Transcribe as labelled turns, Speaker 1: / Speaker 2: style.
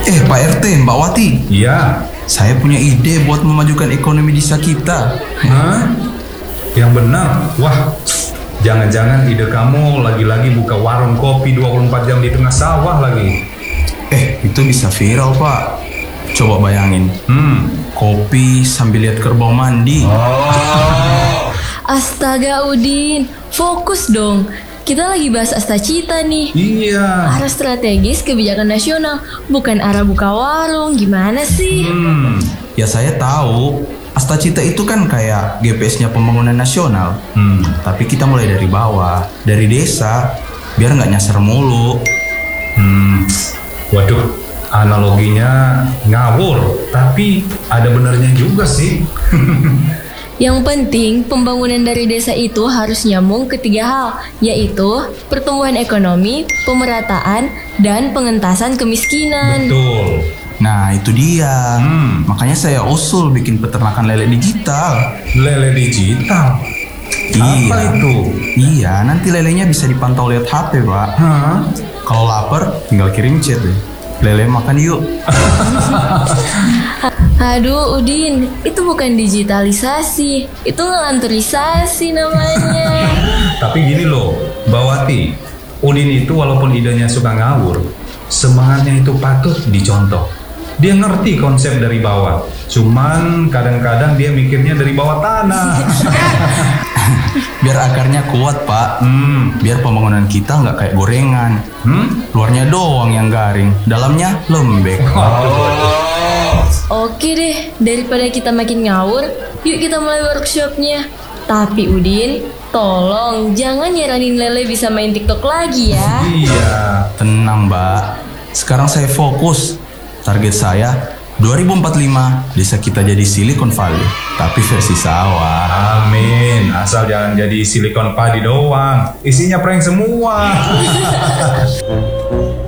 Speaker 1: Pak RT, Mbak Wati.
Speaker 2: Iya.
Speaker 1: Saya punya ide buat memajukan ekonomi desa kita.
Speaker 2: Hah? Yang benar? Wah, jangan-jangan ide kamu lagi-lagi buka warung kopi 24 jam di tengah sawah lagi.
Speaker 1: Itu bisa viral, Pak. Coba bayangin. Kopi sambil lihat kerbau mandi.
Speaker 3: Astaga Udin, fokus dong. Kita lagi bahas Astacita nih.
Speaker 2: Iya.
Speaker 3: Arah strategis kebijakan nasional, bukan arah buka warung. Gimana sih?
Speaker 1: Ya saya tahu, Astacita itu kan kayak GPS-nya pembangunan nasional. Tapi kita mulai dari bawah, dari desa, biar nggak nyasar mulu.
Speaker 2: Waduh, analoginya ngawur, tapi ada benarnya juga sih.
Speaker 3: Yang penting, pembangunan dari desa itu harus nyambung ke 3 hal, yaitu pertumbuhan ekonomi, pemerataan, dan pengentasan kemiskinan.
Speaker 2: Betul.
Speaker 1: Nah itu dia. Makanya saya usul bikin peternakan lele digital.
Speaker 2: Lele digital? Apa itu?
Speaker 1: Iya, nanti lelenya bisa dipantau lihat HP, Pak. Kalau lapar, tinggal kirim chat deh. Lele makan yuk.
Speaker 3: Aduh Udin, itu bukan digitalisasi, itu ngelanturisasi namanya.
Speaker 2: Tapi gini loh, Mbak Wati, Udin itu walaupun idenya suka ngawur, semangatnya itu patut dicontoh. Dia ngerti konsep dari bawah, cuman kadang-kadang dia mikirnya dari bawah tanah.
Speaker 1: Biar akarnya kuat, Pak. Biar pembangunan kita nggak kayak gorengan. Luarnya doang yang garing, dalamnya lembek.
Speaker 3: Oke deh, daripada kita makin ngawur, yuk kita mulai workshopnya. Tapi Udin, tolong jangan nyaranin Lele bisa main TikTok lagi ya.
Speaker 2: Iya.
Speaker 1: Tenang, Mbak. Sekarang saya fokus. Target saya 2045 desa kita jadi Silicon Valley, tapi versi sawah.
Speaker 2: Amin. Asal jangan jadi silikon padi doang. Isinya prank semua.